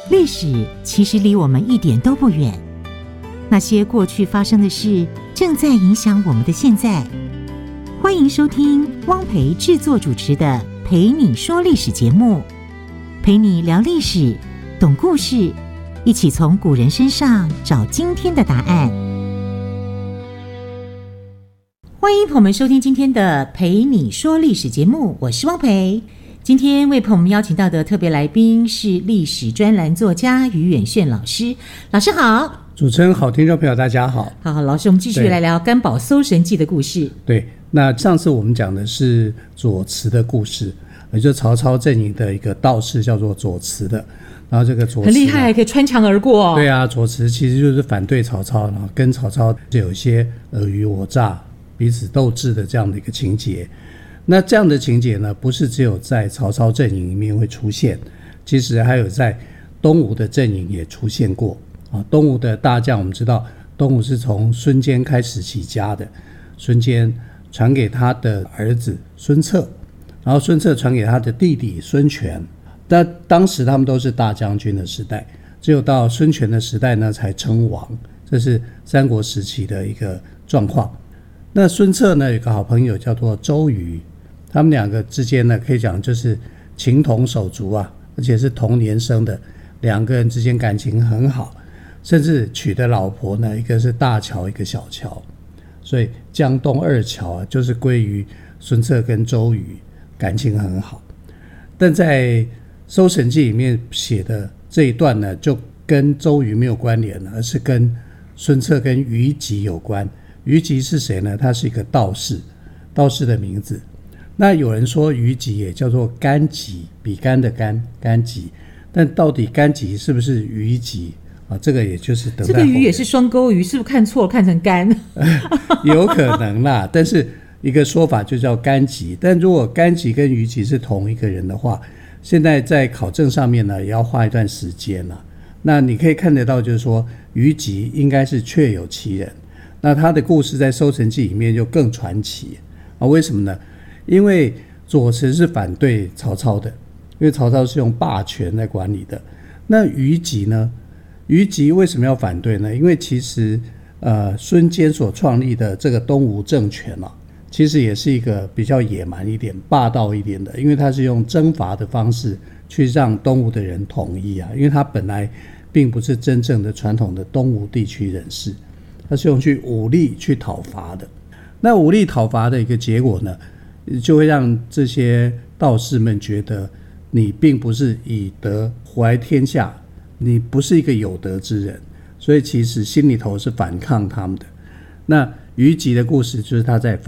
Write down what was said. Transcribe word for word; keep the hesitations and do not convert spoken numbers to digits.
历史其实离我们一点都不远，那些过去发生的事正在影响我们的现在。欢迎收听汪培制作主持的《陪你说历史》节目，陪你聊历史，懂故事，一起从古人身上找今天的答案。欢迎朋友们收听今天的《陪你说历史》节目，我是汪培。今天为朋友们邀请到的特别来宾是历史专栏作家于远炫老师。老师好。 主持人好，听众朋友大家好。 好，老师，我们继续来聊甘宝搜神记的故事。 对，那上次我们讲的是左慈的故事，也就是曹操阵营的一个道士叫做左慈的，然后这个左慈很厉害，可以穿墙而过、哦、 对啊，左慈其实就是反对曹操，然后跟曹操就有一些尔虞我诈、彼此斗智的这样的一个情节。那这样的情节呢，不是只有在曹操阵营里面会出现，其实还有在东吴的阵营也出现过啊。东吴的大将，我们知道东吴是从孙坚开始起家的，孙坚传给他的儿子孙策，然后孙策传给他的弟弟孙权。但当时他们都是大将军的时代，只有到孙权的时代呢才称王，这是三国时期的一个状况。那孙策呢有个好朋友叫做周瑜，他们两个之间呢可以讲就是情同手足啊，而且是同年生的，两个人之间感情很好，甚至娶的老婆呢一个是大乔一个小乔，所以江东二乔啊就是归于孙策跟周瑜，感情很好。但在《搜神记》里面写的这一段呢，就跟周瑜没有关联了，而是跟孙策跟虞吉有关。虞吉是谁呢？他是一个道士，道士的名字。那有人说虞吉也叫做甘吉，比干的干，甘吉。但到底甘吉是不是虞吉啊？这个也就是等待。 这个虞也是双钩鱼，是不是看错了，看成干？ 有可能啦，但是一个说法就叫甘吉。但如果甘吉跟虞吉是同一个人的话，现在在考证上面呢，也要花一段时间了。那你可以看得到，就是说虞吉应该是确有其人。那他的故事在《搜神记》里面就更传奇啊？为什么呢？因为左慈是反对曹操的，因为曹操是用霸权来管理的。那虞吉呢？虞吉为什么要反对呢？因为其实呃，孙坚所创立的这个东吴政权啊，其实也是一个比较野蛮一点、霸道一点的，因为他是用征伐的方式去让东吴的人统一啊，因为他本来并不是真正的传统的东吴地区人士。他是用去武力去讨伐的，那武力讨伐的一个结果呢，就会让这些道士们觉得你并不是以德活来天下，你不是一个有德之人，所以其实心里头是反抗他们的。那虞吉的故事就是他在